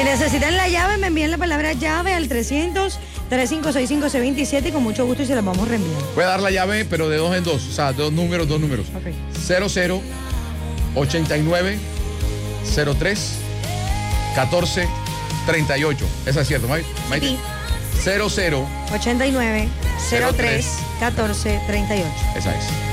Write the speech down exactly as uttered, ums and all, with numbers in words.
necesitan la llave, me envían la palabra llave al trescientos, tres cinco seis cinco, C veintisiete y con mucho gusto y se las vamos a reenviar. Voy a dar la llave, pero de dos en dos. O sea, dos números, dos números. Ok. cero cero ochenta y nueve cero tres catorce treinta y ocho. ¿Esa es cierto, Maite? Sí. cero cero ochenta y nueve, cero tres, catorce, treinta y ocho. Esa es.